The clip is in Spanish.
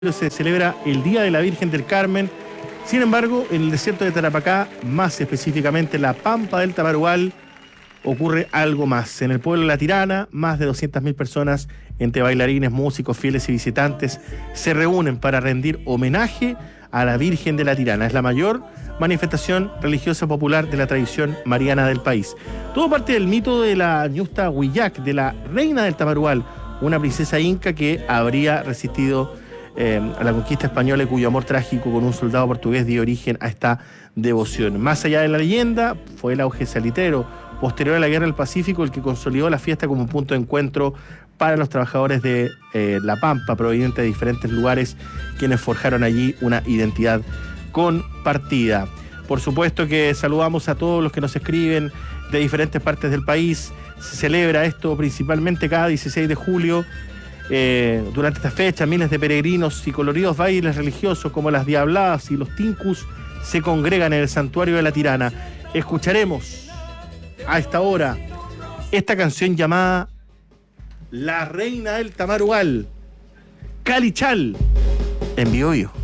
se celebra el Día de la Virgen del Carmen. Sin embargo, en el desierto de Tarapacá, más específicamente la Pampa del Tamarugal, ocurre algo más. En el pueblo de La Tirana, más de 200.000 personas, entre bailarines, músicos, fieles y visitantes, se reúnen para rendir homenaje a la Virgen de La Tirana. Es la mayor manifestación religiosa popular de la tradición mariana del país. Todo parte del mito de la Ñusta Huillac, de la reina del Tamarugal, una princesa inca que habría resistido a la conquista española y cuyo amor trágico con un soldado portugués dio origen a esta devoción. Más allá de la leyenda, fue el auge salitero posterior a la Guerra del Pacífico el que consolidó la fiesta como un punto de encuentro para los trabajadores de La Pampa, provenientes de diferentes lugares, quienes forjaron allí una identidad compartida. Por supuesto que saludamos a todos los que nos escriben de diferentes partes del país. Se celebra esto principalmente cada 16 de julio. Durante esta fecha, miles de peregrinos y coloridos bailes religiosos como las diabladas y los tincus se congregan en el santuario de La Tirana. Escucharemos a esta hora esta canción llamada La Reina del Tamarugal, Calichal, en Biobío.